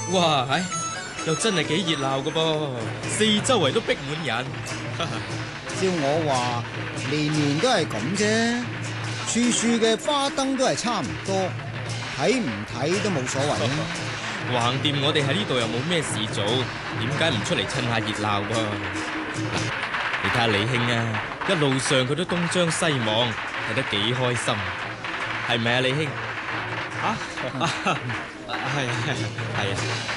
哇，又真係幾熱鬧噶噃，四周圍都逼滿人。 照我話，年年都係咁啫，處處嘅花燈都係差唔多，睇唔睇都冇所謂啦。 橫掂我哋喺呢度又冇咩事做，點解唔出嚟趁下熱鬧噃？你睇下李兄啊，一路上佢都東張西望，睇得幾開心，係咪啊，李兄？ 係啊，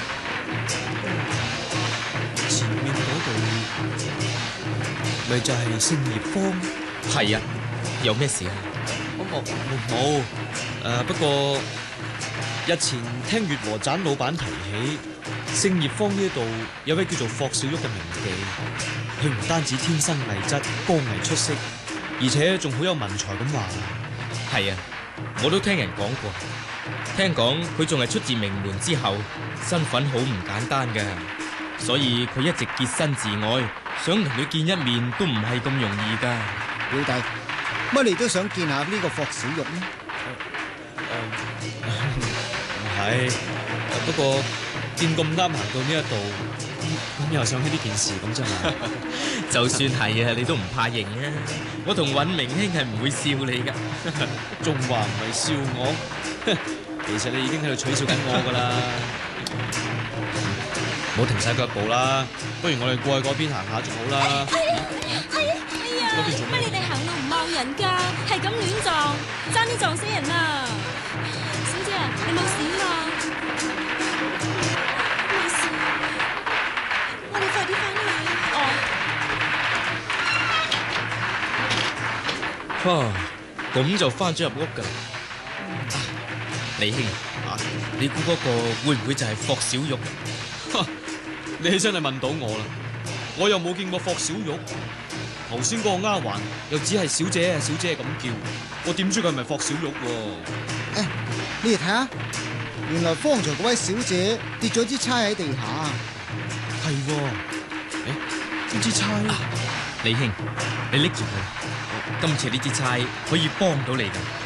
前面嗰度咪就係聖葉坊。 係啊，有咩事啊？ 冇，不過日前聽月和盞老闆提起，聖葉坊呢度有位叫做霍小玉嘅名妓，佢唔單止天生麗質、歌藝出色，而且仲好有文采咁話。 係啊，我都聽人講過，聽講佢仲係出自名門之後，身份好唔簡單嘅，所以佢一直潔身自愛，想同佢見一面都唔係咁容易噶。 表弟，乜你都想見下呢個霍小玉咩？ 唔係，不過見咁啱行到呢一度，咁又想起呢件事咁啫嘛。 就算係啊，你都唔怕認啊！我同尹明兄係唔會笑你噶， 仲話唔係笑我？其實你已經喺度取笑緊我噶啦。唔好停晒腳步啦，不如我哋過去嗰邊行下仲好啦。嗰邊做咩？ 乜你哋行路唔望人㗎？係咁亂撞，爭啲撞死人啊！小姐，你冇事嘛？冇事，我哋快啲翻去。 哦，咁就翻咗入屋噶。李兄啊，你估嗰個會唔會就係霍小玉？ 你真係問到我啦，我又冇見過霍小玉。頭先嗰個丫鬟又只係小姐小姐咁叫，我點知佢係咪霍小玉喎？ 你哋睇下，原來方才嗰位小姐跌咗支釵喺地下。 係喎，呢支釵， 李兄，你拎住佢，今次呢支釵可以幫到你噶。